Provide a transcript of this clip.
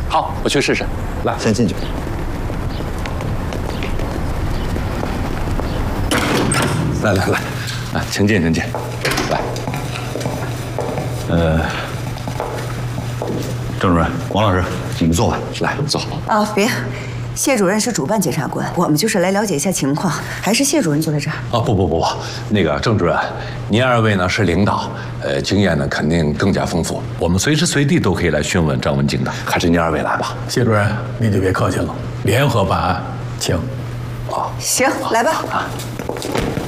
好，我去试试。 来，先进去。 来，请进，请进。来， 郑主任、王老师，你们坐吧。 来，坐。 啊，别，谢主任是主办检察官，我们就是来了解一下情况，还是谢主任坐在这儿。 哦，不，那个郑主任，您二位呢是领导，经验呢肯定更加丰富，我们随时随地都可以来询问张文静的，还是您二位来吧。 谢主任，你就别客气了，联合办案，请。 行，来吧。